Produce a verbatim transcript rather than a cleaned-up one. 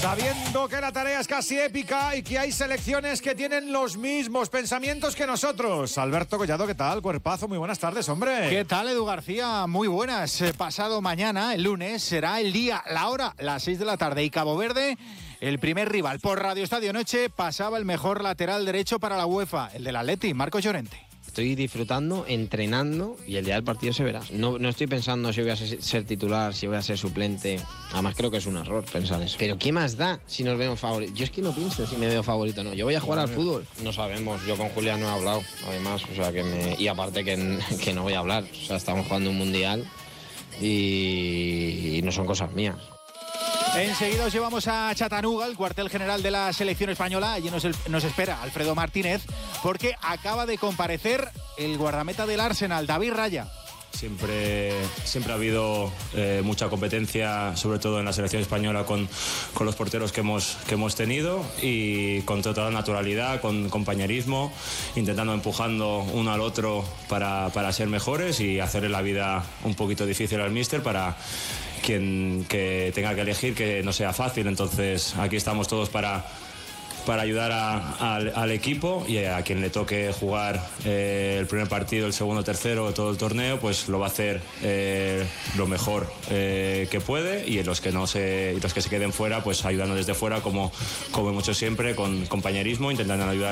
Sabiendo que la tarea es casi épica y que hay selecciones que tienen los mismos pensamientos que nosotros. Alberto Collado, ¿qué tal? Cuerpazo, muy buenas tardes, hombre. ¿Qué tal, Edu García? Muy buenas. Eh, pasado mañana, el lunes, será el día, la hora, las seis de la tarde. Y Cabo Verde, el primer rival. Por Radio Estadio Noche pasaba el mejor lateral derecho para la UEFA, el del Atleti, Marcos Llorente. Estoy disfrutando, entrenando y el día del partido se verá. No, no estoy pensando si voy a ser, ser titular, si voy a ser suplente. Además creo que es un error pensar eso. Pero ¿qué más da si nos vemos favoritos? Yo es que no pienso si me veo favorito o no. Yo voy a jugar al fútbol. No sabemos. Yo con Julián no he hablado, además. O sea que me... Y aparte que, que no voy a hablar. O sea, estamos jugando un mundial y, y no son cosas mías. Enseguida os llevamos a Chattanooga, el cuartel general de la selección española. Allí nos, nos espera Alfredo Martínez, porque acaba de comparecer el guardameta del Arsenal, David Raya. Siempre, siempre ha habido eh, mucha competencia, sobre todo en la selección española, con, con los porteros que hemos, que hemos tenido, y con toda naturalidad, con compañerismo, intentando empujando uno al otro para, para ser mejores y hacerle la vida un poquito difícil al míster para quien que tenga que elegir, que no sea fácil. Entonces aquí estamos todos para... para ayudar a, a, al equipo, y a quien le toque jugar eh, el primer partido, el segundo, tercero, todo el torneo, pues lo va a hacer eh, lo mejor eh, que puede, y los que no se, los que se queden fuera, pues ayudando desde fuera, como, como hemos hecho siempre, con compañerismo, intentando ayudar